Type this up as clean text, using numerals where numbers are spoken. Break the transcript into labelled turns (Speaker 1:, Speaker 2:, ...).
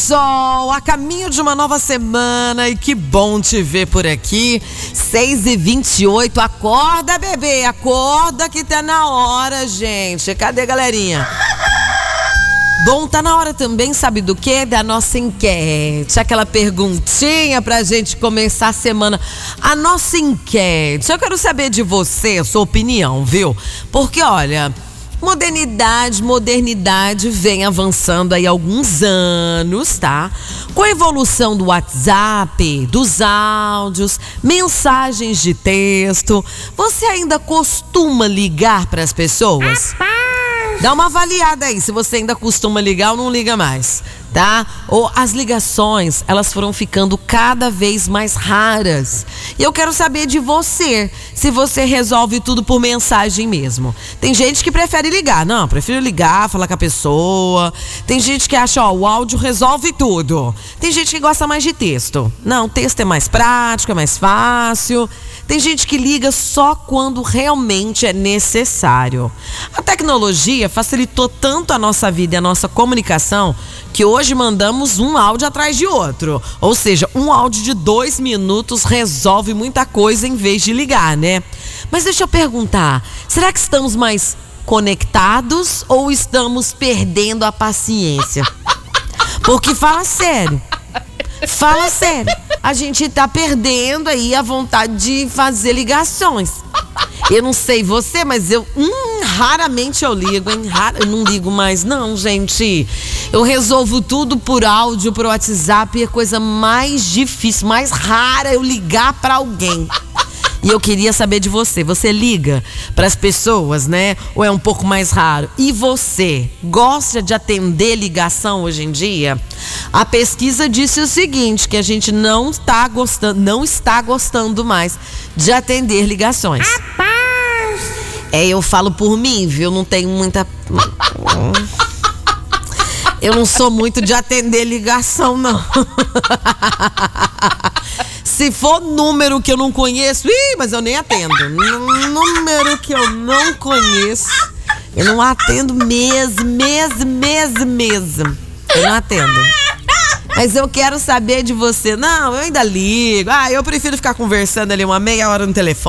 Speaker 1: sol, a caminho de uma nova semana e que bom te ver por aqui. 6h28, acorda, bebê, acorda que tá na hora, gente. Cadê, galerinha? Bom, tá na hora também, sabe do quê? Da nossa enquete, aquela perguntinha pra gente começar a semana. A nossa enquete, eu quero saber de você, sua opinião, viu? Porque, olha, modernidade vem avançando aí há alguns anos, tá? Com a evolução do WhatsApp, dos áudios, mensagens de texto, você ainda costuma ligar para as pessoas? Dá uma avaliada aí, se você ainda costuma ligar ou não liga mais, tá? Ou as ligações, elas foram ficando cada vez mais raras. E eu quero saber de você, se você resolve tudo por mensagem mesmo. Tem gente que prefere ligar. Não, prefiro ligar, falar com a pessoa. Tem gente que acha, ó, o áudio resolve tudo. Tem gente que gosta mais de texto. Não, texto é mais prático, é mais fácil. Tem gente que liga só quando realmente é necessário. A tecnologia facilitou tanto a nossa vida e a nossa comunicação que hoje mandamos um áudio atrás de outro. Ou seja, um áudio de 2 minutos resolve muita coisa em vez de ligar, né? Mas deixa eu perguntar, será que estamos mais conectados ou estamos perdendo a paciência? Porque fala sério. Fala sério, a gente tá perdendo aí a vontade de fazer ligações. Eu não sei você, mas eu raramente eu ligo, hein? Eu não ligo mais não, gente. Eu resolvo tudo por áudio, por WhatsApp, é coisa mais difícil, mais rara eu ligar pra alguém. E eu queria saber de você. Você liga para as pessoas, né? Ou é um pouco mais raro? E você gosta de atender ligação hoje em dia? A pesquisa disse o seguinte, que a gente não está gostando mais de atender ligações. Eu falo por mim, viu? Não tenho muita... Eu não sou muito de atender ligação, não. Se for número que eu não conheço, mas eu nem atendo. Número que eu não conheço, eu não atendo mesmo. Eu não atendo. Mas eu quero saber de você. Não, eu ainda ligo. Eu prefiro ficar conversando ali uma meia hora no telefone.